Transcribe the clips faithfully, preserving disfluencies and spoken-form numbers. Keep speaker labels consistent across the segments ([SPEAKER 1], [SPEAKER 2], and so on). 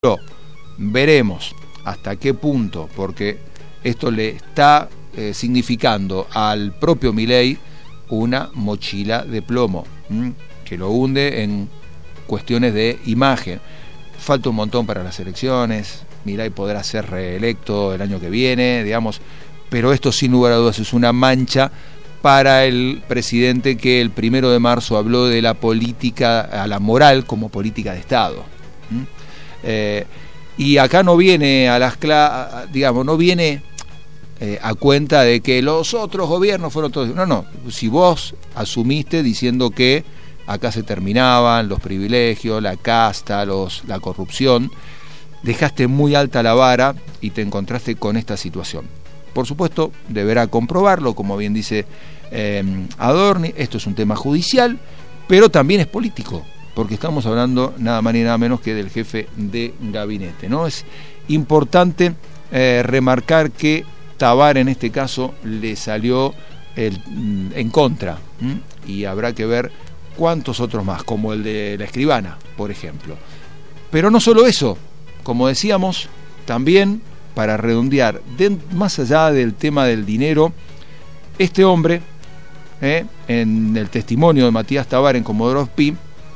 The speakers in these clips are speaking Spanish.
[SPEAKER 1] Veremos hasta qué punto, porque esto le está eh, significando al propio Milei una mochila de plomo, ¿m? que lo hunde en cuestiones de imagen. Falta un montón para las elecciones, Milei podrá ser reelecto el año que viene, digamos, pero esto sin lugar a dudas es una mancha para el presidente que el primero de marzo habló de la política, a la moral como política de Estado. ¿m? Eh, y acá no viene a las cla- digamos, no viene eh, a cuenta de que los otros gobiernos fueron todos. No, no, si vos asumiste diciendo que acá se terminaban los privilegios, la casta, los, la corrupción, dejaste muy alta la vara y te encontraste con esta situación. Por supuesto, deberá comprobarlo, como bien dice eh, Adorni, esto es un tema judicial, pero también es político, porque estamos hablando nada más ni nada menos que del jefe de gabinete, ¿no? Es importante eh, remarcar que Tabar en este caso le salió el, en contra, ¿m? y habrá que ver cuántos otros más, como el de la Escribana, por ejemplo. Pero no solo eso, como decíamos, también para redondear, de, más allá del tema del dinero, este hombre, eh, en el testimonio de Matías Tabar en Comodoro Pi,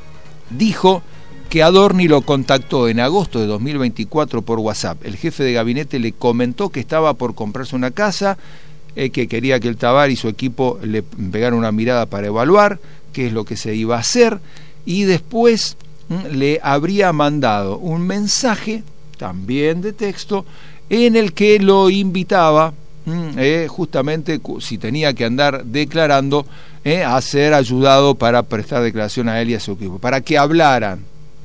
[SPEAKER 1] dijo que Adorni lo contactó en agosto de dos mil veinticuatro por WhatsApp. El jefe de gabinete le comentó que estaba por comprarse una casa, eh, que quería que el Tabar y su equipo le pegaran una mirada para evaluar qué es lo que se iba a hacer, y después mm, le habría mandado un mensaje, también de texto, en el que lo invitaba, mm, eh, justamente si tenía que andar declarando, Eh, a ser ayudado para prestar declaración a él y a su equipo, para que hablaran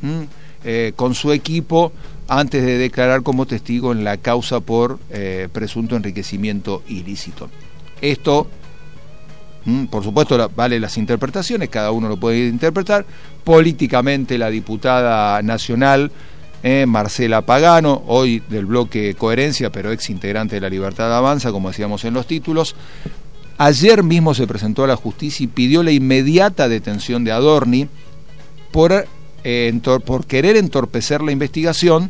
[SPEAKER 1] eh, con su equipo antes de declarar como testigo en la causa por eh, presunto enriquecimiento ilícito. Esto, mm, por supuesto, la, vale las interpretaciones, cada uno lo puede interpretar. Políticamente, la diputada nacional eh, Marcela Pagano, hoy del bloque Coherencia, pero ex integrante de La Libertad Avanza, como decíamos en los títulos, ayer mismo se presentó a la justicia y pidió la inmediata detención de Adorni por, eh, entor- por querer entorpecer la investigación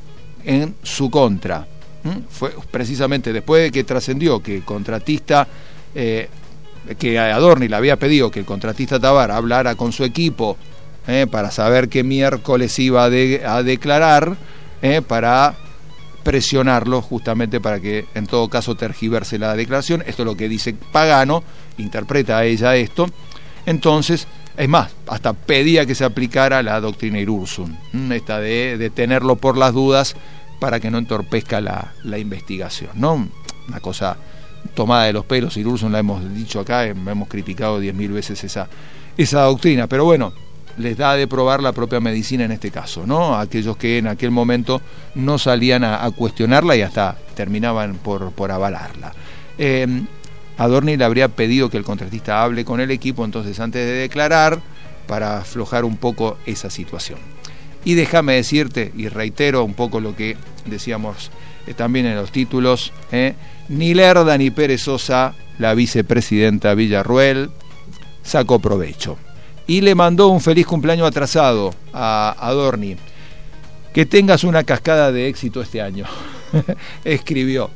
[SPEAKER 1] en su contra. ¿Mm? Fue precisamente después de que trascendió que el contratista, eh, que Adorni le había pedido que el contratista Tabar hablara con su equipo eh, para saber qué miércoles iba a, de- a declarar, eh, para presionarlo justamente para que en todo caso tergiverse la declaración. Esto es lo que dice Pagano, interpreta a ella esto. Entonces, es más, hasta pedía que se aplicara la doctrina Irurzun, esta de, de tenerlo por las dudas para que no entorpezca la, la investigación, ¿no? Una cosa tomada de los pelos. Irurzun la hemos dicho acá, hemos criticado diez mil veces esa, esa doctrina, pero bueno, les da de probar la propia medicina en este caso, ¿no? A aquellos que en aquel momento no salían a, a cuestionarla y hasta terminaban por, por avalarla. Eh, Adorni le habría pedido que el contratista hable con el equipo entonces antes de declarar, para aflojar un poco esa situación. Y déjame decirte, y reitero un poco lo que decíamos eh, también en los títulos, eh, ni lerda ni perezosa la vicepresidenta Villarruel sacó provecho y le mandó un feliz cumpleaños atrasado a Adorni. Que tengas una cascada de éxito este año, escribió.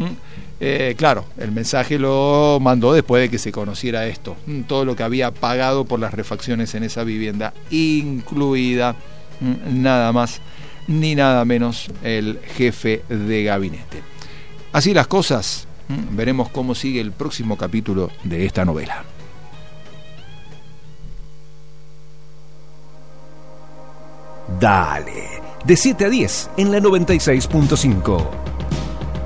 [SPEAKER 1] Eh, claro, el mensaje lo mandó después de que se conociera esto, todo lo que había pagado por las refacciones en esa vivienda, incluida nada más ni nada menos el jefe de gabinete. Así las cosas, veremos cómo sigue el próximo capítulo de esta novela.
[SPEAKER 2] Dale, de siete a diez en la noventa y seis punto cinco.